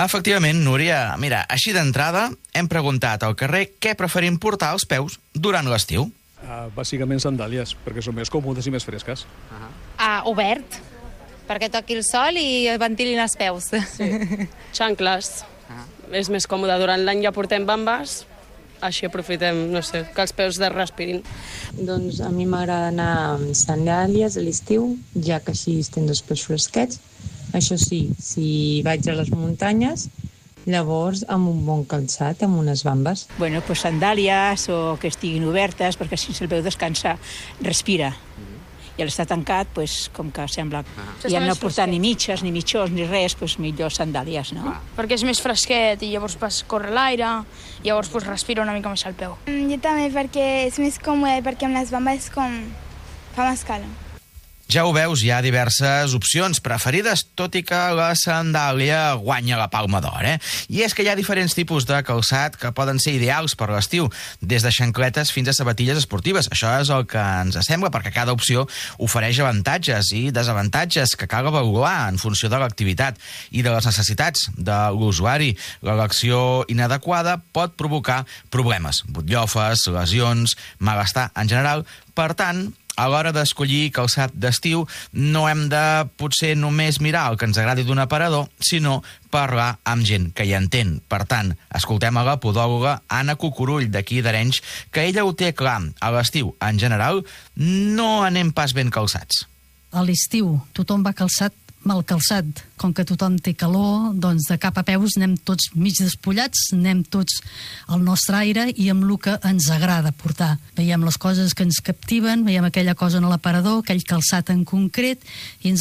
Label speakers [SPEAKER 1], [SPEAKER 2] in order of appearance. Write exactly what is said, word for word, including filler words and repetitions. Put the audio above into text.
[SPEAKER 1] Efectivament, Núria. Mira, així d'entrada hem preguntat al carrer què preferim portar als peus durant l'estiu.
[SPEAKER 2] Uh, bàsicament sandàlies, perquè són més còmodes i més fresques.
[SPEAKER 3] Uh -huh. uh, obert, perquè toqui el sol i ventilin els peus.
[SPEAKER 4] Sí. Xancles. Uh -huh. És més còmode. Durant l'any ja portem bambes, així aprofitem, no sé, que els peus de respirin.
[SPEAKER 5] Doncs a mi m'agrada anar amb sandàlies a l'estiu, ja que així estem dos peus fresquets. Això sí, si vaig a les muntanyes, llavors amb un bon calçat, amb unes bambes.
[SPEAKER 6] Bueno, pues sandàlies o que estiguin obertes, perquè si se'l veu descansar, respira. I al estar tancat, pues, com que sembla... Uh-huh. I al no portar ni mitges, ni mitjons, ni res, pues, millor sandàlies, no?
[SPEAKER 7] Uh. Perquè és més fresquet i llavors vas córrer l'aire, i llavors pues, respira una mica més al peu.
[SPEAKER 8] Mm, jo també, perquè és més còmode, perquè amb les bambes com fa més calor.
[SPEAKER 1] Ja ho veus, hi ha diverses opcions preferides, tot i que la sandàlia guanya la palma d'or, eh? I és que hi ha diferents tipus de calçat que poden ser ideals per l'estiu, des de xancletes fins a sabatilles esportives. Això és el que ens sembla, perquè cada opció ofereix avantatges i desavantatges que cal avaluar en funció de l'activitat i de les necessitats de l'usuari. L'elecció inadequada pot provocar problemes, butllofes, lesions, malestar en general. Per tant, a l'hora d'escollir calçat d'estiu, no hem de potser només mirar el que ens agradi d'un aparador, sinó parlar amb gent que hi entén. Per tant, escoltem a la podòloga Anna Cucurull, d'aquí d'Arenys, que ella ho té clar. A l'estiu, en general, no anem pas ben calçats.
[SPEAKER 9] A l'estiu, tothom va calçat mal calçat. Com que tothom té calor, doncs de cap a peus anem tots mig despullats, anem tots al nostre aire i amb el que ens agrada portar. Veiem les coses que ens captiven, veiem aquella cosa en l'aparador, aquell calçat en concret, i ens